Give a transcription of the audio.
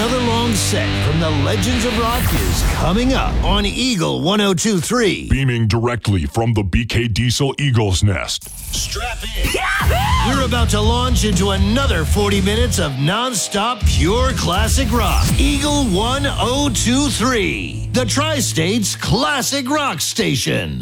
Another long set from the Legends of Rock is coming up on Eagle 102.3. Beaming directly from the BK Diesel Eagle's Nest. Strap in. We're about to launch into another 40 minutes of non-stop pure classic rock. Eagle 102.3, the Tri-State's classic rock station.